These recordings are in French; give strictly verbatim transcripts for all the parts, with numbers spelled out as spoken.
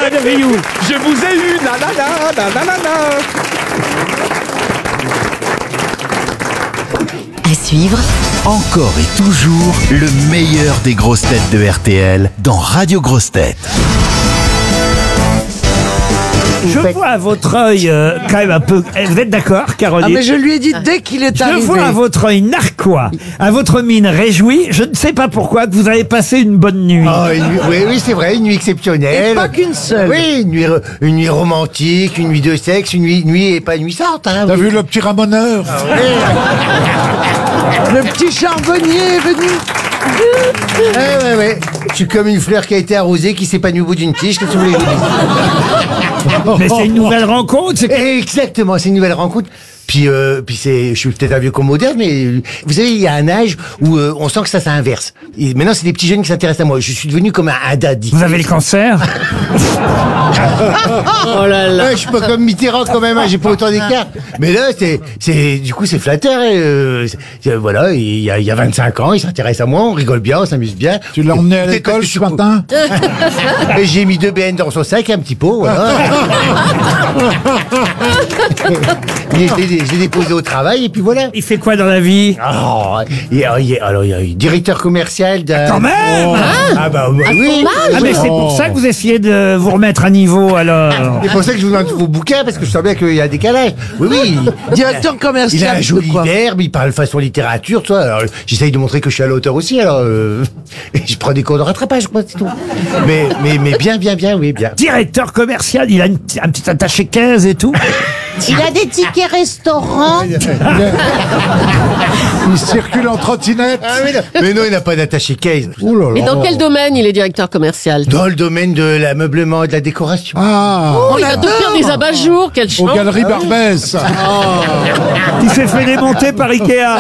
Johan Rioux. Je vous ai eu, nanana, nanana. À suivre, Encore et toujours le meilleur des grosses têtes de R T L dans Radio Grosses Têtes. Je vois à votre œil euh, quand même un peu... Vous êtes d'accord, Caroline? Ah mais je lui ai dit dès qu'il est Je arrivé. vois à votre œil narquois, à votre mine réjouie, je ne sais pas pourquoi, que vous avez passé une bonne nuit. Oh, une nuit- oui, oui, c'est vrai, une nuit exceptionnelle. Et pas qu'une seule. Oui, une nuit, une nuit romantique, une nuit de sexe, une nuit, une nuit et pas une nuit sorte. Hein, T'as oui. vu le petit ramoneur? Le petit charbonnier est venu. Ouais, ouais, ouais. Je suis comme une fleur qui a été arrosée, qui s'épanouit au bout d'une tige. Qu'est-ce que vous voulez que je vous dise? Mais c'est une nouvelle rencontre, c'est... Exactement, c'est une nouvelle rencontre. Puis, euh, puis c'est, je suis peut-être un vieux comme moderne, mais euh, vous savez, il y a un âge où euh, on sent que ça s'inverse. Et maintenant, c'est des petits jeunes qui s'intéressent à moi. Je suis devenu comme un, un daddy. Vous avez le cancer? Oh là là. Ouais, je suis pas comme Mitterrand quand même, hein, j'ai pas autant d'écart. Mais là, c'est, c'est, du coup, c'est flatteur. Et, euh, c'est- c'est- voilà, il y a, il y a vingt-cinq ans, il s'intéresse à moi, on rigole bien, on s'amuse bien. Tu l'as emmené à Peut-être l'école parce que ce je suis matin? Et j'ai mis deux B N dans son sac et un petit pot, voilà. Et je l'ai- je l'ai déposé au travail et puis voilà. Il fait quoi dans la vie? Alors, il y a, il y a- alors, il y a un directeur commercial d'un... Quand même! Ah bah oui, oui. Ah mais c'est pour ça que vous essayez de vous remettre à niveau, alors. C'est pour ça que je vous demande vos bouquins, parce que je sens bien qu'il y a un décalage. Oui, oui. Directeur Il a commercial un de joli quoi? verbe, il parle façon littérature, tu vois. Alors, j'essaye de montrer que je suis à la hauteur aussi, alors euh, et je prends des cours de rattrapage, quoi, c'est tout. Mais, mais, mais bien, bien, bien, oui, bien. Directeur commercial, il a une- un petit attaché caisse et tout. Il a des tickets restaurants. Il circule en trottinette. Ah, mais, non. Mais non, il n'a pas d'attaché case. Ouh là là. Et dans quel domaine il est directeur commercial? Dans le domaine de l'ameublement et de la décoration. Ah, Oh, il va te faire des abat-jours, quelle aux chance! Galeries Barbès. Il s'est fait démonter par Ikea.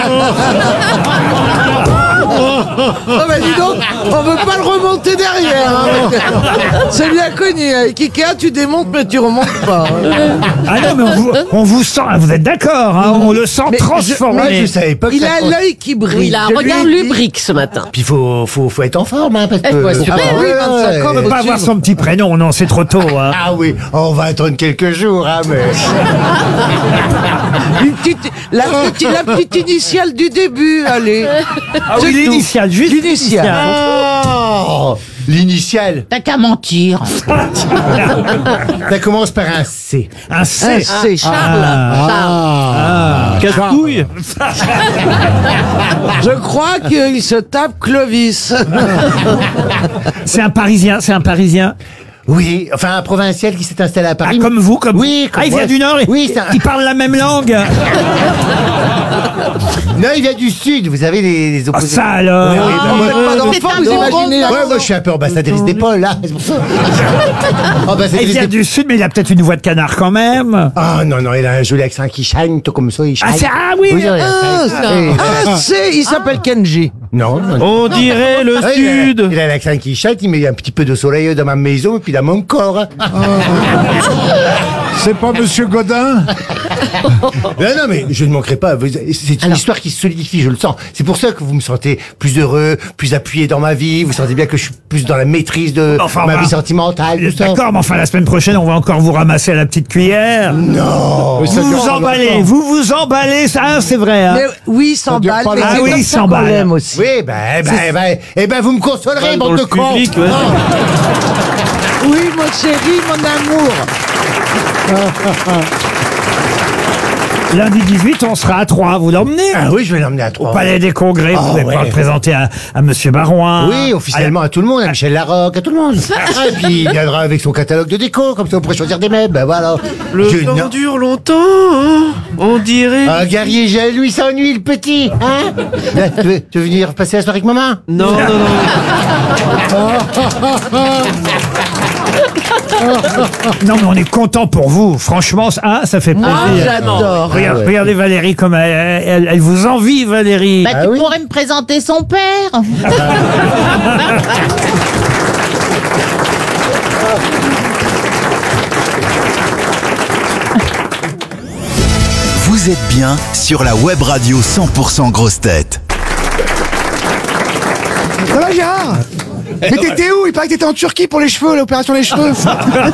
Oh bah dis donc, on veut pas le remonter derrière. Hein. C'est bien connu. Avec Ikea, tu démontes mais tu remontes pas. hein. Ah non, mais on vous, on vous sent, vous êtes d'accord, hein, on le sent Mais transformé. Moi, je savais pas que Il ça... a l'œil qui brille. Oui, il a un Je lui ai regard dit- lubrique ce matin. Puis faut, faut, faut être en forme, hein, parce Eh, que... faut assurer. Ah, oui, vingt-cinq ans, On ne peut pas avoir son petit prénom, non, c'est trop tôt. Hein. Ah oui, on va attendre quelques jours, hein, mais... Une petite, la, petite, la petite initiale du début, allez. Ah oui, C'est tout. l'initiale, juste L'initiale. Oh, l'initiale, T'as qu'à mentir. ça commence par un C. un C. Ah, c'est Charles. Ah, Casse-couille. Je crois qu'il se tape Clovis. C'est un Parisien, c'est un Parisien. Oui, enfin un provincial qui s'est installé à Ah, Paris. comme vous, comme Oui, comme Ah, il moi. vient du Nord, Oui, il, c'est un- il parle la même langue. Non, il vient du Sud, vous avez les, les Ah, opposés. ça alors. Oui, oui, bah, moi- Pas d'enfant, vous imaginez Ouais, moi je suis un peu ambassadrice des pôles, là. C'est pour ça. Il Ambassadrice vient des... du Sud, mais il a peut-être une voix de canard quand même. Ah non, non, il a un joli accent qui shine, tout comme ça, il shine. Ah, c'est- ah oui. il a un Ah, accent. ça. Oui. Ah, c'est, il s'appelle Kenji. Non, non, non. On dirait le Ah, il a- Sud. Il a l'accent qui chante, il met un petit peu de soleil dans ma maison et puis dans mon corps. c'est pas Monsieur Godin? Non, non, mais je ne manquerai pas. Vous- C'est une histoire qui se solidifie, je le sens. C'est pour ça que vous me sentez plus heureux, plus appuyé dans ma vie. Vous sentez bien que je suis plus dans la maîtrise de Enfin, ma on va- vie sentimentale. tout ça. D'accord, mais enfin la semaine prochaine, on va encore vous ramasser à la petite cuillère. Non. Mais ça Vous dure vous pas emballez, longtemps. vous vous emballez, ça c'est vrai. Hein. Mais oui, il dure s'emballe. pas mais longtemps. c'est Ah oui, comme il ça qu'on s'emballe. l'aime aussi. Oui, ben, ben, ben, eh ben, vous me consolerez, Dans bande le de cons. public, ouais. Oui, mon chéri, mon amour. Lundi dix-huit, on sera à Troyes, vous l'emmenez Ah oui, je vais l'emmener à au Troyes. Palais des Congrès, Ah vous allez pouvoir ouais. le présenter à, à Monsieur Barouin. Oui, officiellement à tout le monde, à Michel Larocque, à tout le monde. Ah, et puis il viendra avec son catalogue de déco, comme ça on pourrait choisir des meubles, ben voilà. Le Je- temps non. dure longtemps, hein. On dirait... Ah, guerrier jaloux, il s'ennuie, le petit, hein? Là, tu, veux, tu veux venir passer la soirée avec maman? Non, non, non. Non, mais on est content pour vous. Franchement, ça, ça fait plaisir. Ah, j'adore. Regarde- Regardez Valérie comme elle, elle, elle vous envie, Valérie. Bah, Ah tu oui. pourrais me présenter son père. Vous êtes bien sur la web radio cent pour cent Grosses Têtes. Ça va, Gérard? Mais t'étais où? Il paraît que t'étais en Turquie pour les cheveux, l'opération des cheveux.